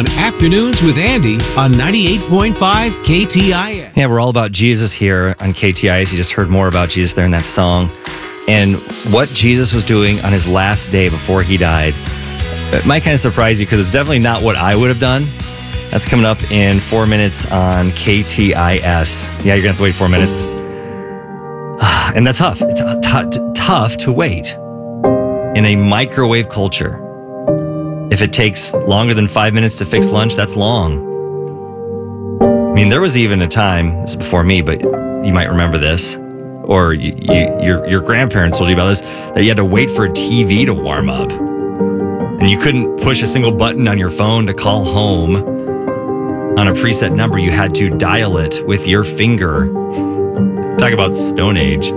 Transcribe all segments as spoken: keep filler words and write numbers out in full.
on Afternoons with Andy on ninety-eight point five K T I S. Yeah, we're all about Jesus here on K T I S. You just heard more about Jesus there in that song. And what Jesus was doing on his last day before he died, it might kind of surprise you because it's definitely not what I would have done. That's coming up in four minutes on K T I S. Yeah, you're going to have to wait four minutes. And that's tough. It's t- t- tough to wait in a microwave culture. If it takes longer than five minutes to fix lunch, that's long. I mean, there was even a time, this is before me, but you might remember this, or you, you, your your grandparents told you about this, that you had to wait for a T V to warm up. And you couldn't push a single button on your phone to call home on a preset number. You had to dial it with your finger. Talk about Stone Age.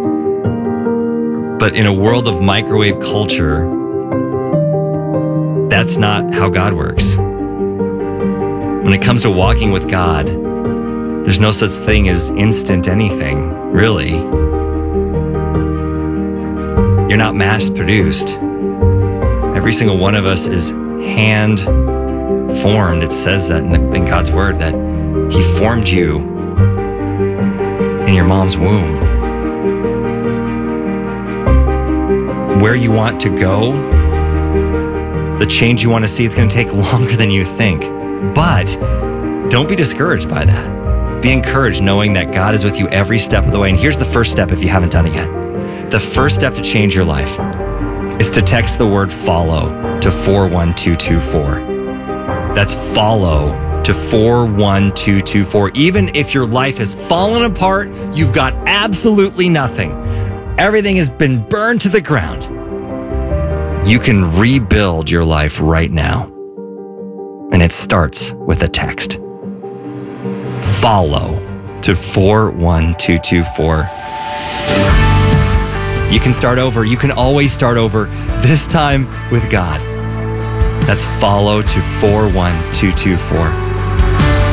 But in a world of microwave culture, that's not how God works. When it comes to walking with God, there's no such thing as instant anything, really. You're not mass produced. Every single one of us is hand formed. It says that in, the, in God's word, that he formed you in your mom's womb. Where you want to go, the change you want to see, it's going to take longer than you think. But don't be discouraged by that. Be encouraged knowing that God is with you every step of the way. And here's the first step if you haven't done it yet. The first step to change your life is to text the word follow to four one two two four. That's follow to four one two two four. Even if your life has fallen apart, you've got absolutely nothing. Everything has been burned to the ground. You can rebuild your life right now. And it starts with a text. Follow to four one two two four. You can start over. You can always start over, this time with God. That's follow to four one two two four.